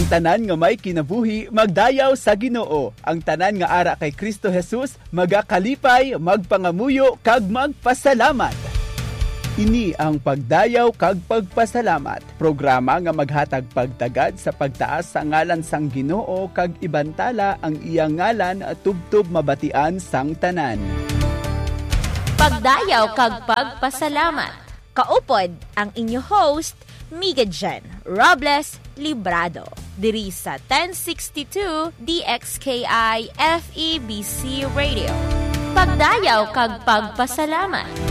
Ang tanan nga may kinabuhi magdayaw sa Ginoo. Ang tanan nga ara kay Kristo Jesus magakalipay, magpangamuyo kag magpasalamat. Ini ang pagdayaw kag pagpasalamat, programa nga maghatag pagtagad sa pagtaas sa ngalan sang Ginoo kag ibantala ang iyang ngalan tubtob mabatian sang tanan. Pagdayaw kag pagpasalamat. Kaupod ang inyo host Miga Jen Robles Librado diri sa 1062 DXKI FEBC Radio. Pagdayaw kag pagpasalamat.